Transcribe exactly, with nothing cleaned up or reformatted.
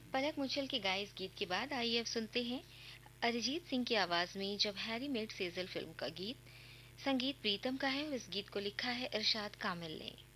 पलक मुच्छल की गाए इस गीत के बाद आइए अब सुनते हैं अरिजीत सिंह की आवाज में जब हैरी मेट सेजल फिल्म का गीत। संगीत प्रीतम का है और इस गीत को लिखा है इरशाद कामिल ने।